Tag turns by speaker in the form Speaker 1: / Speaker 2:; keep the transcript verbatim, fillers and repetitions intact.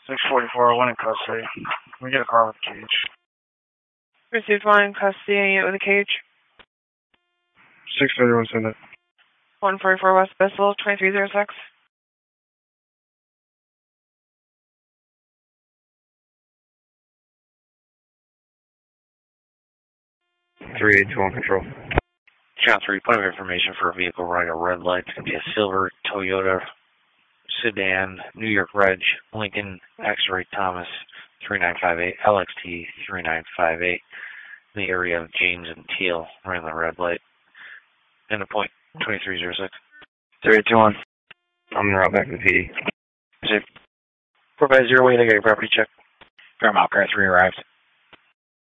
Speaker 1: six forty-four, one in custody. Can we get a car with a cage?
Speaker 2: Received one in custody, a unit with a cage.
Speaker 1: six thirty-one, send it.
Speaker 2: one forty-four West Bissell, twenty-three oh six.
Speaker 3: three eight two one control.
Speaker 4: Count three, point of information for a vehicle running a red light. It's going to be a silver Toyota sedan, New York Reg, Lincoln X-Ray Thomas three nine five eight, L X T three nine five eight, in the area of James and Teal, running the red light. And a point, twenty-three oh six.
Speaker 3: three eight two one. I'm en route back to the P D.
Speaker 4: four five zero, waiting to get a property check.
Speaker 3: Fairmount Car three arrived.